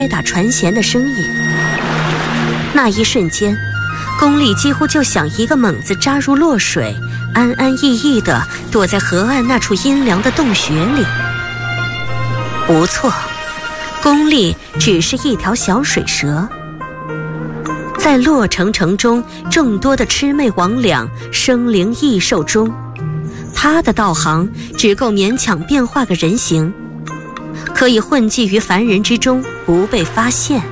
拍打船舷的声音。那一瞬间，宫丽几乎就想一个猛子扎入落水，安安逸逸地躲在河岸那处阴凉的洞穴里。不错，宫丽只是一条小水蛇。在洛城城中众多的魑魅魍魉、生灵异兽中，他的道行只够勉强变化个人形，可以混迹于凡人之中，不被发现。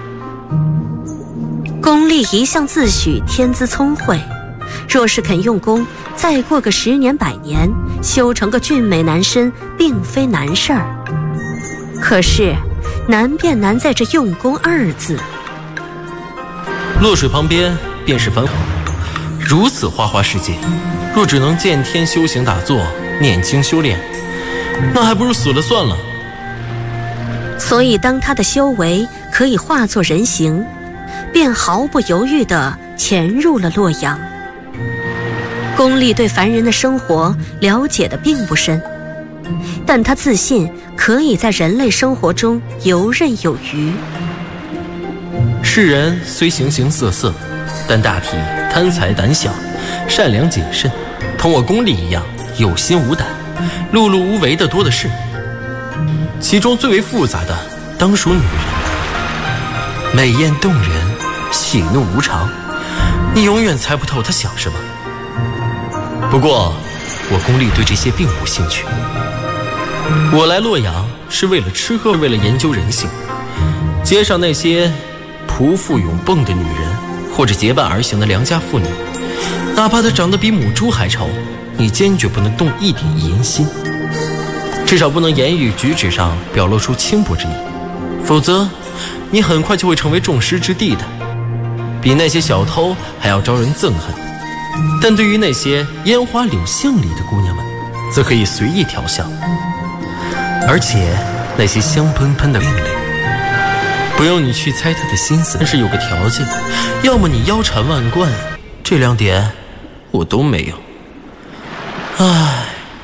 宫丽一向自诩天资聪慧，若是肯用功，再过个10年100年，修成个俊美男身，并非难事儿。可是难便难在这用功2字。 洛水旁边便是繁华，如此花花世界，若只能见天修行打坐、念经修炼，那还不如死了算了。 所以当他的修为可以化作人形，便毫不犹豫地潜入了洛阳。宫丽对凡人的生活了解的并不深，但他自信可以在人类生活中游刃有余。 世人虽形形色色，但大体贪财胆小，善良谨慎，同我宫丽一样有心无胆，碌碌无为的多的是。其中最为复杂的当属女人，美艳动人，喜怒无常，你永远猜不透她想什么。不过我宫丽对这些并无兴趣，我来洛阳是为了吃喝，为了研究人性。街上那些匍匐拥蹦的女人，或者结伴而行的良家妇女，哪怕她长得比母猪还丑，你坚决不能动一点淫心，至少不能言语举止上表露出轻薄之意，否则你很快就会成为众矢之的，比那些小偷还要招人憎恨。但对于那些烟花柳巷里的姑娘们，则可以随意调笑。而且那些香喷喷的命令，不用你去猜她的心思，但是有个条件，要么你腰缠万贯，这2点我都没有。唉。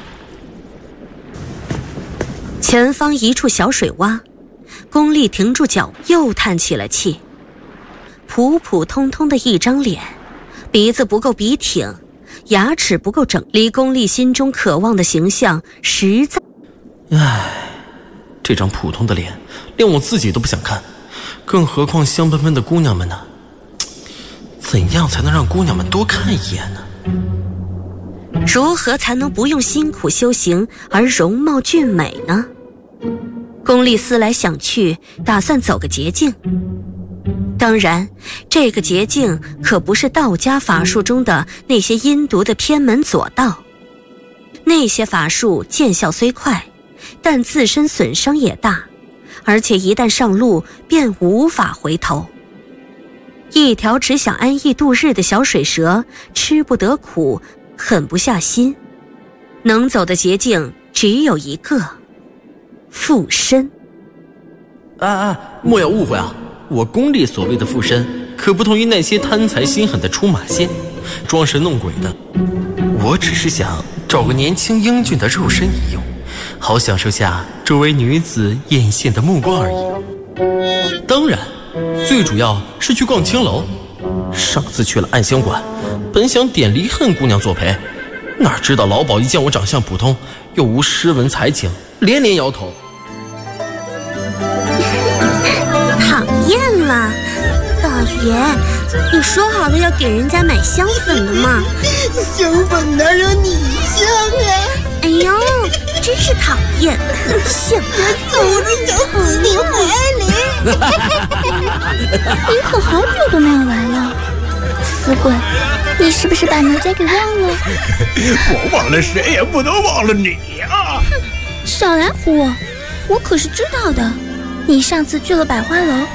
前方一处小水洼，宫丽停住脚，又叹起了气。普普通通的一张脸，鼻子不够笔挺，牙齿不够整，离宫丽心中渴望的形象实在…… 唉，这张普通的脸，连我自己都不想看，更何况香喷喷的姑娘们呢？怎样才能让姑娘们多看一眼呢？ 如何才能不用辛苦修行而容貌俊美呢？宫丽思来想去，打算走个捷径。当然，这个捷径可不是道家法术中的那些阴毒的偏门左道。那些法术见效虽快，但自身损伤也大，而且一旦上路便无法回头。一条只想安逸度日的小水蛇，吃不得苦，狠不下心，能走的捷径只有一个：附身。 莫要误会啊，我宫丽所谓的附身，可不同于那些贪财心狠的出马仙，装神弄鬼的。我只是想找个年轻英俊的肉身一用，好享受下周围女子艳羡的目光而已。当然，最主要是去逛青楼。上次去了暗香馆，本想点离恨姑娘作陪，哪知道老鸨一见我长相普通，又无诗文才情，连连摇头。 讨厌了，老爷，你说好了要给人家买香粉的嘛？ 香粉哪有你香啊？ 哎呦，真是讨厌，想走着想死你怀里。 你可好久都没有来了，死鬼，你是不是把奴家给忘了？ 我忘了谁也不能忘了你呀！ 少来唬我，我可是知道的。你上次去了百花楼，